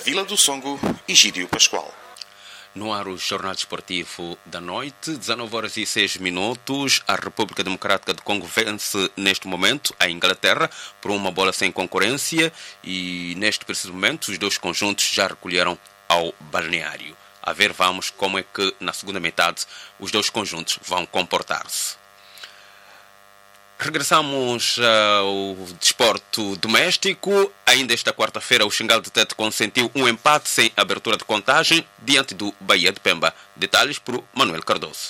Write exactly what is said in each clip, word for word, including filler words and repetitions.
Vila do Songo, Egídio Pascoal. No ar, o Jornal Desportivo da Noite, dezanove horas e seis minutos. A República Democrática do Congo vence neste momento a Inglaterra por uma bola sem concorrência e neste preciso momento os dois conjuntos já recolheram ao balneário. A ver, vamos como é que na segunda metade os dois conjuntos vão comportar-se. Regressamos ao desporto doméstico. Ainda esta quarta-feira, o Xingal de Tete consentiu um empate sem abertura de contagem diante do Bahia de Pemba. Detalhes por Manuel Cardoso.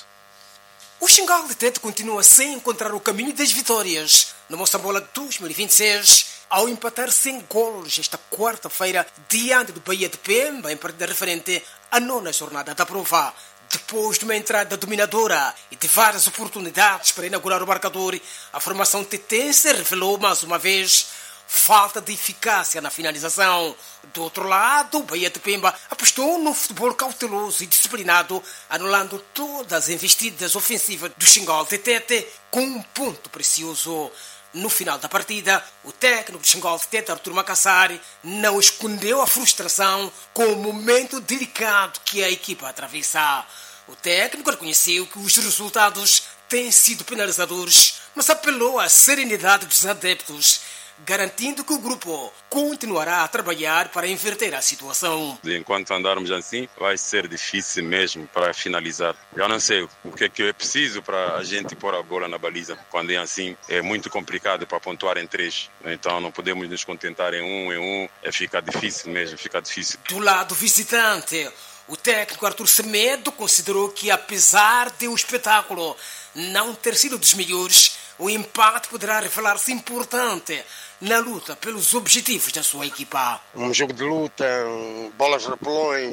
O Xingal de Tete continua sem encontrar o caminho das vitórias no Moçambola dois mil e vinte e seis, ao empatar sem golos esta quarta-feira diante do Bahia de Pemba em partida referente à nona jornada da prova. Depois de uma entrada dominadora e de várias oportunidades para inaugurar o marcador, a formação tetense revelou mais uma vez falta de eficácia na finalização. Do outro lado, o Bahia de Pemba apostou no futebol cauteloso e disciplinado, anulando todas as investidas ofensivas do Xingal de Tete com um ponto precioso. No final da partida, o técnico do Xingal de Tete, Artur Macassari, não escondeu a frustração com o momento delicado que a equipa atravessa. O técnico reconheceu que os resultados têm sido penalizadores, mas apelou à serenidade dos adeptos, garantindo que o grupo continuará a trabalhar para inverter a situação. Enquanto andarmos assim, vai ser difícil mesmo para finalizar. Já não sei o que é que é preciso para a gente pôr a bola na baliza. Quando é assim, é muito complicado para pontuar em três. Então não podemos nos contentar em um, em um. É, fica difícil mesmo, fica difícil. Do lado visitante, o técnico Artur Semedo considerou que, apesar de o espetáculo não ter sido dos melhores, o empate poderá revelar-se importante na luta pelos objetivos da sua equipa. Um jogo de luta, bolas rapelões,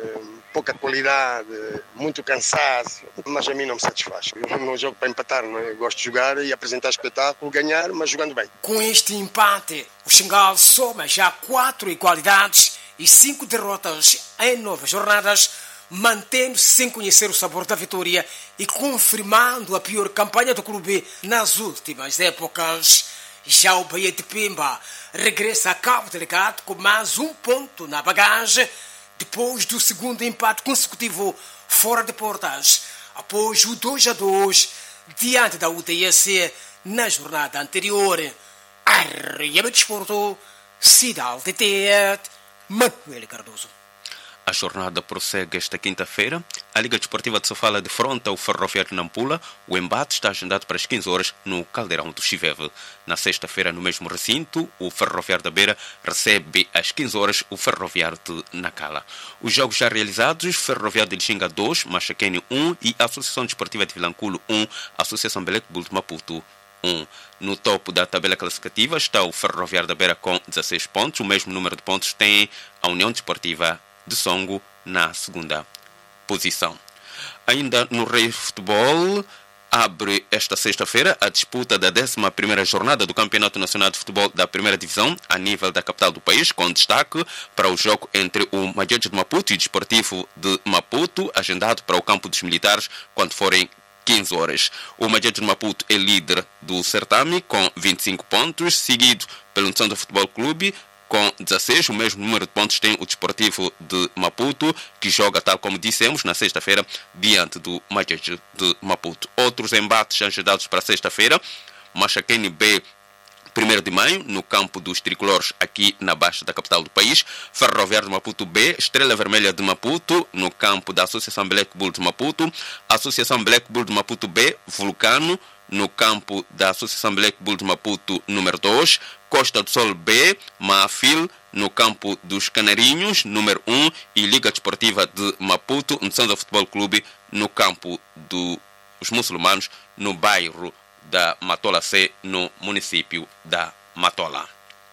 pouca qualidade, muito cansaço, mas a mim não me satisfaz. Eu não jogo para empatar, não é? Eu gosto de jogar e apresentar espetáculo, ganhar, mas jogando bem. Com este empate, o Xingal soma já quatro igualdades e cinco derrotas em nove jornadas, mantendo-se sem conhecer o sabor da vitória e confirmando a pior campanha do clube nas últimas épocas. Já o Bahia de Pemba regressa a Cabo Delgado com mais um ponto na bagagem, depois do segundo empate consecutivo fora de portas, após o dois a dois diante da U T S na jornada anterior. Arreia Desporto, Cidade de Tete, Manuel Cardoso. A jornada prossegue esta quinta-feira. A Liga Desportiva de Sofala defronta o Ferroviário de Nampula. O embate está agendado para as quinze horas no Caldeirão do Chiveve. Na sexta-feira, no mesmo recinto, o Ferroviário da Beira recebe às quinze horas o Ferroviário de Nacala. Os jogos já realizados: Ferroviário de Lixinga dois, Machaquene um e Associação Desportiva de Vilanculo um, Associação Belec Bull de Maputo um. No topo da tabela classificativa está o Ferroviário da Beira com dezasseis pontos. O mesmo número de pontos tem a União Desportiva de Songo na segunda posição. Ainda no Rei Futebol, abre esta sexta-feira a disputa da décima primeira jornada do Campeonato Nacional de Futebol da Primeira Divisão a nível da capital do país, com destaque para o jogo entre o Majejo de Maputo e o Desportivo de Maputo, agendado para o Campo dos Militares quando forem quinze horas. O Majejo de Maputo é líder do certame com vinte e cinco pontos, seguido pelo Ntsonda Futebol Clube com dezasseis. O mesmo número de pontos tem o Desportivo de Maputo, que joga, tal como dissemos, na sexta-feira diante do Majejo de Maputo. Outros embates agendados para sexta-feira: Machaquene B, primeiro de maio, no campo dos tricolores aqui na baixa da capital do país. Ferroviário de Maputo B, Estrela Vermelha de Maputo, no campo da Associação Black Bull de Maputo. Associação Black Bull de Maputo B, Vulcano, no campo da Associação Black Bull de Maputo número dois. Costa do Sol B, Maafil, no campo dos Canarinhos número um. E Liga Desportiva de Maputo, Ntsonda Futebol Clube, no campo dos muçulmanos, no bairro da Matola C, no município da Matola.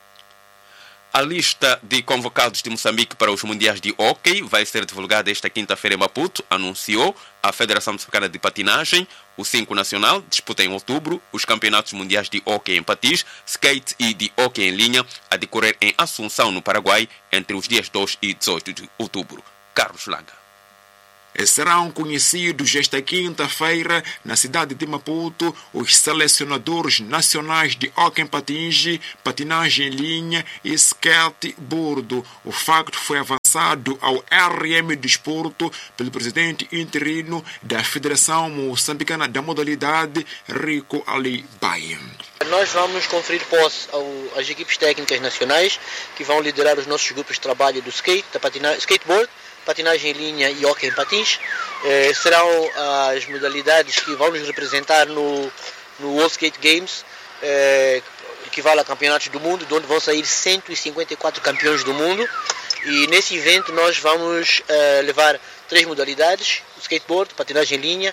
A lista de convocados de Moçambique para os Mundiais de Hóquei vai ser divulgada esta quinta-feira em Maputo, anunciou a Federação Moçambicana de Patinagem. O cinco Nacional disputa em outubro os Campeonatos Mundiais de Hóquei em Patins, Skate e de Hóquei em linha, a decorrer em Assunção, no Paraguai, entre os dias dois e dezoito de outubro. Carlos Laga. Serão conhecidos esta quinta-feira, na cidade de Maputo, os selecionadores nacionais de hóquei em patins, patinagem em linha e skate bordo. O facto foi avançado passado ao R M Desporto pelo presidente interino da Federação Moçambicana da modalidade, Rico Ali Bai. Nós vamos conferir posse ao, às equipes técnicas nacionais que vão liderar os nossos grupos de trabalho do skate, da patina, skateboard, patinagem em linha e hóquei em patins. Eh, serão as modalidades que vão nos representar no, no World Skate Games, eh, equivale a campeonatos do mundo, de onde vão sair cento e cinquenta e quatro campeões do mundo. E nesse evento nós vamos eh, levar três modalidades: skateboard, patinagem em linha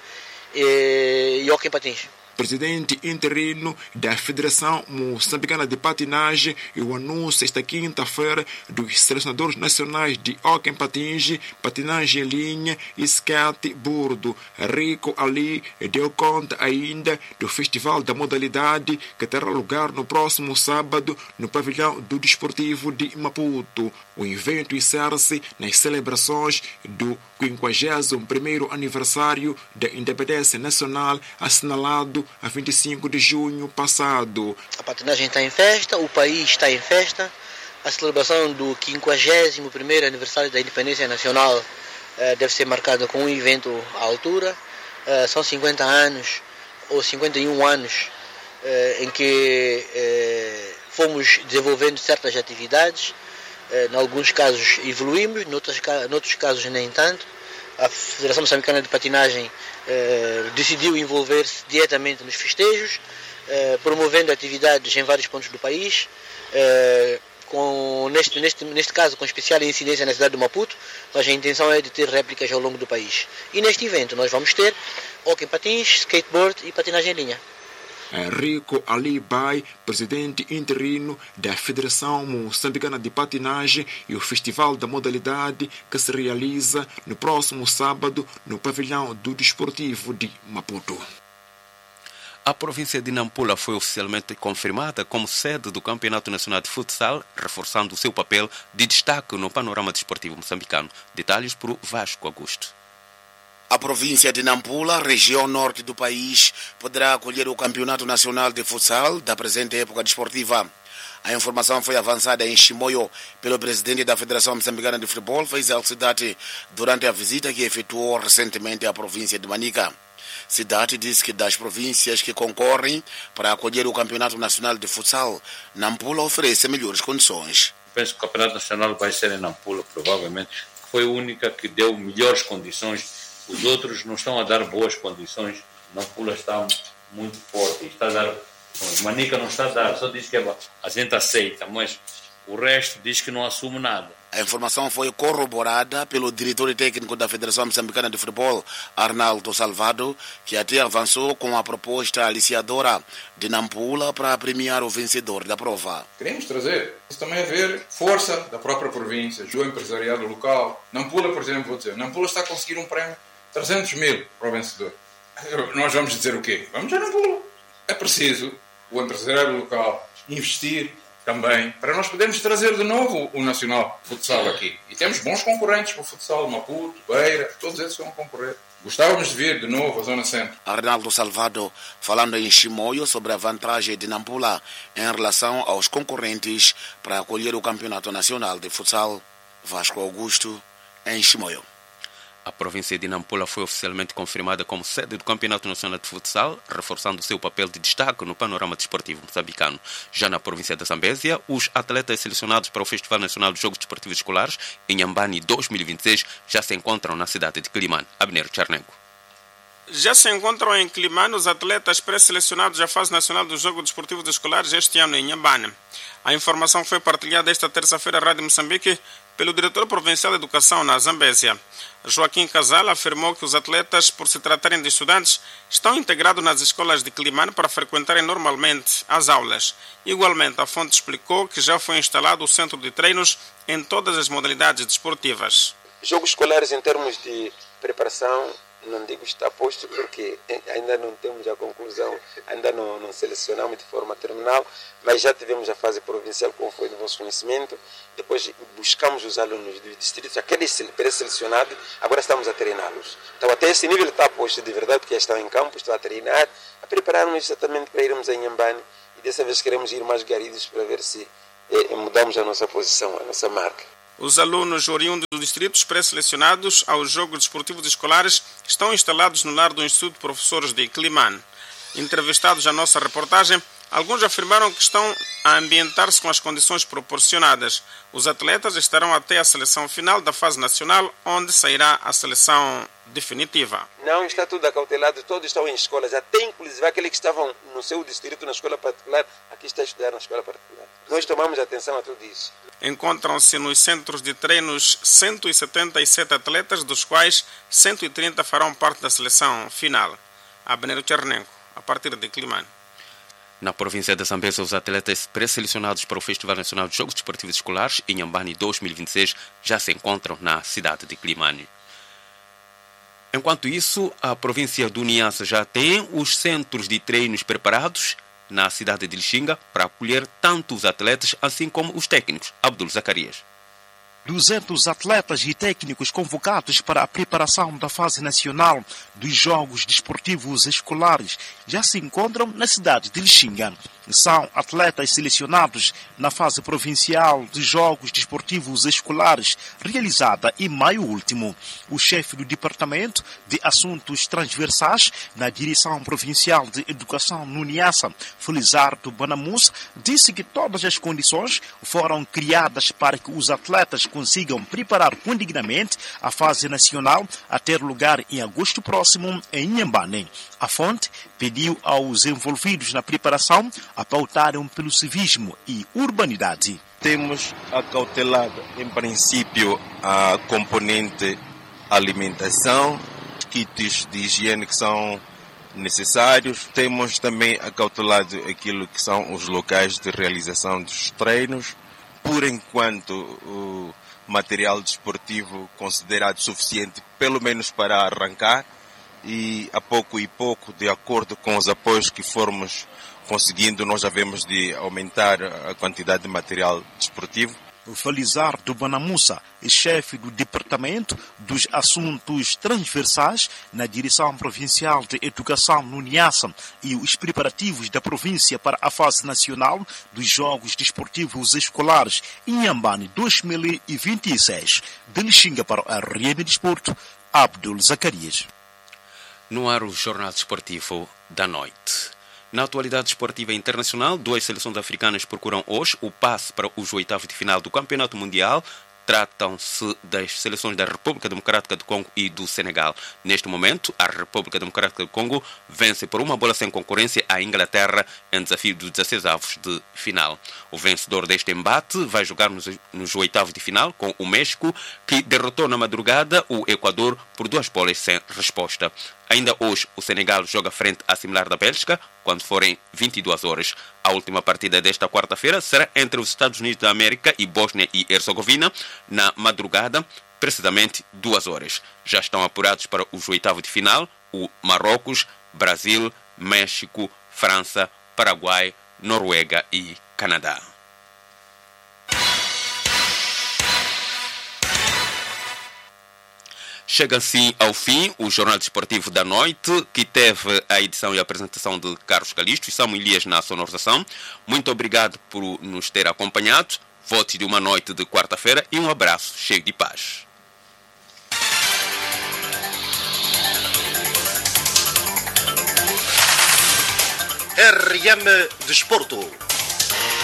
eh, e hóquei em patins. Presidente interino da Federação Moçambicana de Patinagem e o anúncio esta quinta-feira dos selecionadores nacionais de hóquei em patins, patinagem em linha e skateboard. Rico Ali deu conta ainda do Festival da Modalidade que terá lugar no próximo sábado no pavilhão do Desportivo de Maputo. O evento encerra-se nas celebrações do quinquagésimo primeiro aniversário da independência nacional, assinalado a vinte e cinco de junho passado. A patinagem está em festa, o país está em festa. A celebração do quinquagésimo primeiro aniversário da independência nacional eh, deve ser marcada com um evento à altura. Eh, são cinquenta anos ou cinquenta e um anos eh, em que eh, fomos desenvolvendo certas atividades. Eh, em alguns casos evoluímos, em outros, em outros casos nem tanto. A Federação Moçambicana de Patinagem eh, decidiu envolver-se diretamente nos festejos, eh, promovendo atividades em vários pontos do país, eh, com, neste, neste, neste caso com especial incidência na cidade de Maputo, mas a intenção é de ter réplicas ao longo do país. E neste evento nós vamos ter hóquei em patins, skateboard e patinagem em linha. Rico Ali Bai, presidente interino da Federação Moçambicana de Patinagem, e o Festival da Modalidade que se realiza no próximo sábado no pavilhão do Desportivo de Maputo. A província de Nampula foi oficialmente confirmada como sede do Campeonato Nacional de Futsal, reforçando o seu papel de destaque no panorama desportivo moçambicano. Detalhes por Vasco Augusto. A província de Nampula, região norte do país, poderá acolher o Campeonato Nacional de Futsal da presente época desportiva. A informação foi avançada em Chimoio pelo presidente da Federação Moçambicana de Futebol, Faisal Cidade, durante a visita que efetuou recentemente à província de Manica. Cidade disse que das províncias que concorrem para acolher o Campeonato Nacional de Futsal, Nampula oferece melhores condições. Penso que o Campeonato Nacional vai ser em Nampula, provavelmente. Foi a única que deu melhores condições. Os outros não estão a dar boas condições. Nampula está muito forte. Está a dar, Manica não está a dar, só diz que a gente aceita, mas o resto diz que não assume nada. A informação foi corroborada pelo diretor técnico da Federação Moçambicana de Futebol, Arnaldo Salvado, que até avançou com a proposta aliciadora de Nampula para premiar o vencedor da prova. Queremos trazer, isso também é ver força da própria província, o empresariado local. Nampula, por exemplo, vou dizer, Nampula está a conseguir um prémio trezentos mil para o vencedor. Nós vamos dizer o quê? Vamos a Nampula. É preciso o empresariado local investir também, para nós podermos trazer de novo o Nacional Futsal aqui. E temos bons concorrentes para o futsal, Maputo, Beira, todos esses vão concorrer. Gostávamos de vir de novo à Zona Centro. Arnaldo Salvado, falando em Chimoio sobre a vantagem de Nampula em relação aos concorrentes para acolher o Campeonato Nacional de Futsal. Vasco Augusto, em Chimoio. A província de Nampula foi oficialmente confirmada como sede do Campeonato Nacional de Futsal, reforçando seu papel de destaque no panorama desportivo moçambicano. Já na província da Zambésia, os atletas selecionados para o Festival Nacional de Jogos Desportivos Escolares, em Nhambane dois mil e vinte e seis, já se encontram na cidade de Quilimane. Abner Charnenko. Já se encontram em Quilimane os atletas pré-selecionados à fase nacional do Jogo Desportivo de Escolares este ano em Nhambane. A informação foi partilhada esta terça-feira à Rádio Moçambique pelo diretor provincial de Educação na Zambésia. Joaquim Casal afirmou que os atletas, por se tratarem de estudantes, estão integrados nas escolas de Quilimane para frequentarem normalmente as aulas. Igualmente, a fonte explicou que já foi instalado o centro de treinos em todas as modalidades desportivas. Jogos escolares em termos de preparação, não digo está posto porque ainda não temos a conclusão, ainda não, não selecionamos de forma terminal, mas já tivemos a fase provincial, como foi no vosso conhecimento. Depois buscamos os alunos do distrito, aqueles pré-selecionados, agora estamos a treiná-los. Então até esse nível está posto de verdade, porque já estão em campo, estão a treinar, a preparar-nos exatamente para irmos em Nhambane, e dessa vez queremos ir mais garidos para ver se eh, mudamos a nossa posição, a nossa marca. Os alunos oriundos dos distritos pré-selecionados aos Jogos Desportivos Escolares estão instalados no lar do Instituto de Professores de Climane. Entrevistados à nossa reportagem, alguns afirmaram que estão a ambientar-se com as condições proporcionadas. Os atletas estarão até a seleção final da fase nacional, onde sairá a seleção definitiva. Não está tudo acautelado, todos estão em escolas, até inclusive aqueles que estavam no seu distrito, na escola particular, aqui está a estudar na escola particular. Nós tomamos atenção a tudo isso. Encontram-se nos centros de treinos cento e setenta e sete atletas, dos quais cento e trinta farão parte da seleção final. Abner Chernenko, a partir de Climane. Na província de Zambésia, os atletas pré-selecionados para o Festival Nacional de Jogos Desportivos Escolares Inhambane dois mil e vinte e seis já se encontram na cidade de Climane. Enquanto isso, a província do Niassa já tem os centros de treinos preparados na cidade de Lixinga para acolher tanto os atletas assim como os técnicos. Abdul Zacarias. duzentos atletas e técnicos convocados para a preparação da fase nacional dos Jogos Desportivos Escolares já se encontram na cidade de Lixinga. São atletas selecionados na fase provincial dos Jogos Desportivos Escolares, realizada em maio último. O chefe do Departamento de Assuntos Transversais na Direção Provincial de Educação no Niassa, Felizardo Banamus, disse que todas as condições foram criadas para que os atletas consigam preparar condignamente a fase nacional a ter lugar em agosto próximo em Inhambane. A fonte pediu aos envolvidos na preparação a pautarem pelo civismo e urbanidade. Temos acautelado, em princípio, a componente alimentação, kits de higiene que são necessários. Temos também acautelado aquilo que são os locais de realização dos treinos. Por enquanto, o material desportivo considerado suficiente, pelo menos para arrancar, e a pouco e pouco, de acordo com os apoios que formos conseguindo, nós já vemos de aumentar a quantidade de material desportivo. O Felizardo Banamussa, chefe do Departamento dos Assuntos Transversais na Direção Provincial de Educação no Niassa, e os preparativos da província para a fase nacional dos Jogos Desportivos Escolares Inhambane dois mil e vinte e seis. De Lixinga para o R N Desporto, Abdul Zacarias. No ar, o Jornal Desportivo da Noite. Na atualidade esportiva internacional, duas seleções africanas procuram hoje o passe para os oitavos de final do Campeonato Mundial. Tratam-se das seleções da República Democrática do Congo e do Senegal. Neste momento, a República Democrática do Congo vence por uma bola sem concorrência a Inglaterra em desafio dos dezesseis avos de final. O vencedor deste embate vai jogar nos, nos oitavos de final com o México, que derrotou na madrugada o Equador por duas bolas sem resposta. Ainda hoje, o Senegal joga frente à similar da Bélgica, quando forem vinte e duas horas. A última partida desta quarta-feira será entre os Estados Unidos da América e Bósnia e Herzegovina, na madrugada, precisamente duas horas. Já estão apurados para os oitavos de final o Marrocos, Brasil, México, França, Paraguai, Noruega e Canadá. Chega assim ao fim o Jornal Desportivo da Noite, que teve a edição e a apresentação de Carlos Calisto e Samuel Elias na sonorização. Muito obrigado por nos ter acompanhado. Vote de uma noite de quarta-feira e um abraço cheio de paz. R M Desporto.